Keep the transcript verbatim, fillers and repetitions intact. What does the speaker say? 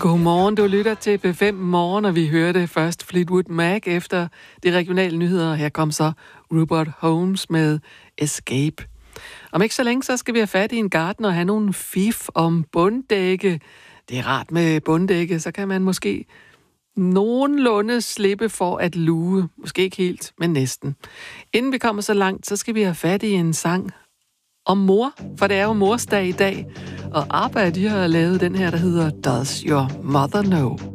Godmorgen, du lytter til B fem Morgen, og vi hørte først Fleetwood Mac efter de regionale nyheder. Her kom så Rupert Holmes med Escape. Om ikke så længe, så skal vi have fat i en gartner og have nogle fif om bunddække. Det er rart med bunddække, så kan man måske nogenlunde slippe for at luge. Måske ikke helt, men næsten. Inden vi kommer så langt, så skal vi have fat i en sang om mor, for det er jo morsdag i dag. Og ABBA, de har lavet den her, der hedder Does Your Mother Know?